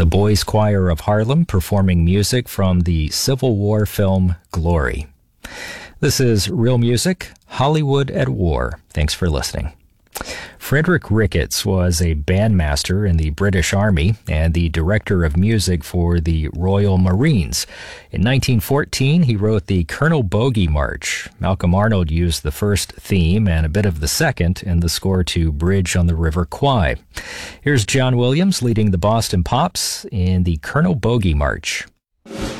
The Boys Choir of Harlem performing music from the Civil War film Glory. This is Real Music, Hollywood at War. Thanks for listening. Frederick Ricketts was a bandmaster in the British Army and the director of music for the Royal Marines. In 1914, he wrote the Colonel Bogey March. Malcolm Arnold used the first theme and a bit of the second in the score to Bridge on the River Kwai. Here's John Williams leading the Boston Pops in the Colonel Bogey March.